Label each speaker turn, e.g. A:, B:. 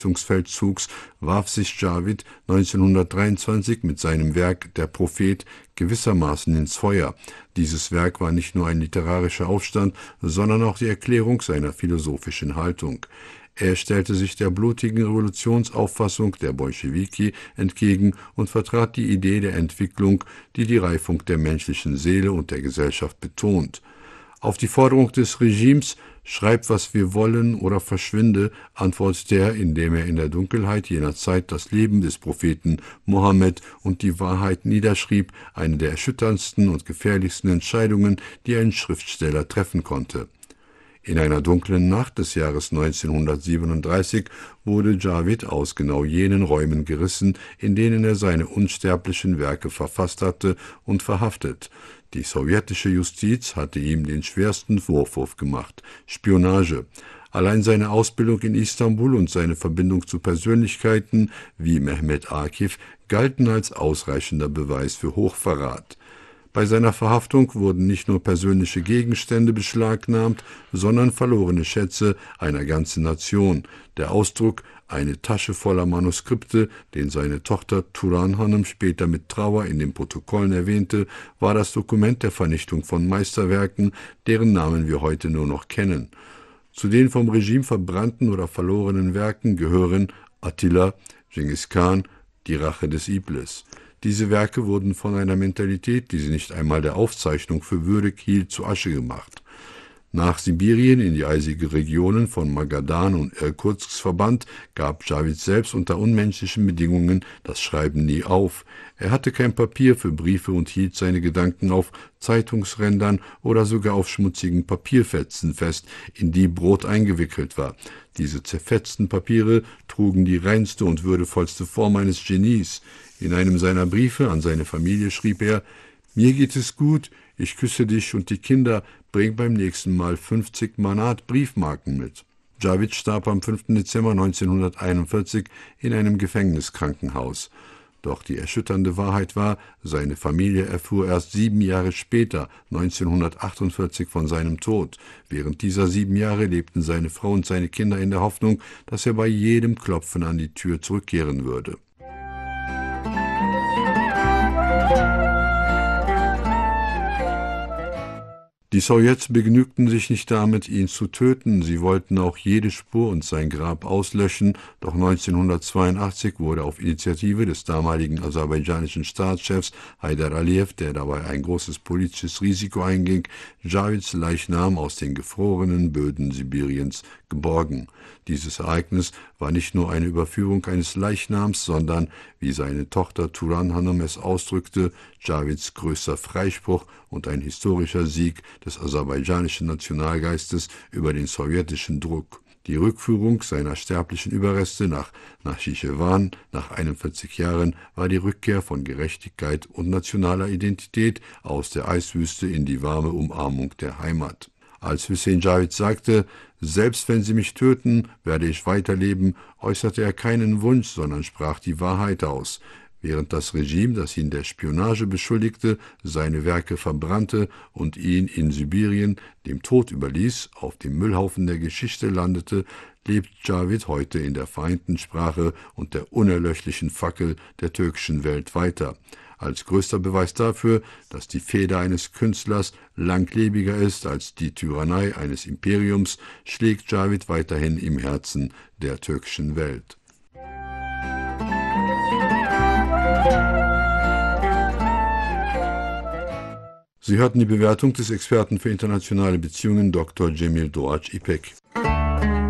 A: Vernichtungsfeldzugs warf sich Javid 1923 mit seinem Werk Der Prophet gewissermaßen ins Feuer. Dieses Werk war nicht nur ein literarischer Aufstand, sondern auch die Erklärung seiner philosophischen Haltung. Er stellte sich der blutigen Revolutionsauffassung der Bolschewiki entgegen und vertrat die Idee der Entwicklung, die die Reifung der menschlichen Seele und der Gesellschaft betont. Auf die Forderung des Regimes »Schreib, was wir wollen oder verschwinde«, antwortete er, indem er in der Dunkelheit jener Zeit das Leben des Propheten Mohammed und die Wahrheit niederschrieb, eine der erschütterndsten und gefährlichsten Entscheidungen, die ein Schriftsteller treffen konnte. In einer dunklen Nacht des Jahres 1937 wurde Javid aus genau jenen Räumen gerissen, in denen er seine unsterblichen Werke verfasst hatte, und verhaftet. Die sowjetische Justiz hatte ihm den schwersten Vorwurf gemacht: Spionage. Allein seine Ausbildung in Istanbul und seine Verbindung zu Persönlichkeiten wie Mehmet Akif galten als ausreichender Beweis für Hochverrat. Bei seiner Verhaftung wurden nicht nur persönliche Gegenstände beschlagnahmt, sondern verlorene Schätze einer ganzen Nation. Der Ausdruck »eine Tasche voller Manuskripte«, den seine Tochter Turan Hanım später mit Trauer in den Protokollen erwähnte, war das Dokument der Vernichtung von Meisterwerken, deren Namen wir heute nur noch kennen. Zu den vom Regime verbrannten oder verlorenen Werken gehören Attila, Dschingis Khan, Die Rache des Iblis. Diese Werke wurden von einer Mentalität, die sie nicht einmal der Aufzeichnung für würdig hielt, zu Asche gemacht. Nach Sibirien in die eisige Regionen von Magadan und Irkutsk verbannt, gab Javid selbst unter unmenschlichen Bedingungen das Schreiben nie auf. Er hatte kein Papier für Briefe und hielt seine Gedanken auf Zeitungsrändern oder sogar auf schmutzigen Papierfetzen fest, in die Brot eingewickelt war. Diese zerfetzten Papiere trugen die reinste und würdevollste Form eines Genies. In einem seiner Briefe an seine Familie schrieb er: »Mir geht es gut, ich küsse dich und die Kinder, bring beim nächsten Mal 50 Manat Briefmarken mit.« Javid starb am 5. Dezember 1941 in einem Gefängniskrankenhaus. Doch die erschütternde Wahrheit war, seine Familie erfuhr erst 7 Jahre später, 1948, von seinem Tod. Während dieser 7 Jahre lebten seine Frau und seine Kinder in der Hoffnung, dass er bei jedem Klopfen an die Tür zurückkehren würde. Die Sowjets begnügten sich nicht damit, ihn zu töten, sie wollten auch jede Spur und sein Grab auslöschen, doch 1982 wurde auf Initiative des damaligen aserbaidschanischen Staatschefs Heydar Aliyev, der dabei ein großes politisches Risiko einging, Javids Leichnam aus den gefrorenen Böden Sibiriens geborgen. Dieses Ereignis war nicht nur eine Überführung eines Leichnams, sondern, wie seine Tochter Turan Hanım es ausdrückte, Javids größter Freispruch und ein historischer Sieg des aserbaidschanischen Nationalgeistes über den sowjetischen Druck. Die Rückführung seiner sterblichen Überreste nach Nachichewan nach 41 Jahren war die Rückkehr von Gerechtigkeit und nationaler Identität aus der Eiswüste in die warme Umarmung der Heimat. Als Hüseyin Javid sagte, »Selbst wenn sie mich töten, werde ich weiterleben«, äußerte er keinen Wunsch, sondern sprach die Wahrheit aus. Während das Regime, das ihn der Spionage beschuldigte, seine Werke verbrannte und ihn in Sibirien dem Tod überließ, auf dem Müllhaufen der Geschichte landete, lebt Javid heute in der vereinten Sprache und der unerlöschlichen Fackel der türkischen Welt weiter. Als größter Beweis dafür, dass die Feder eines Künstlers langlebiger ist als die Tyrannei eines Imperiums, schlägt Javid weiterhin im Herzen der türkischen Welt. Sie hörten die Bewertung des Experten für internationale Beziehungen Dr. Cemil Doğaç İpek.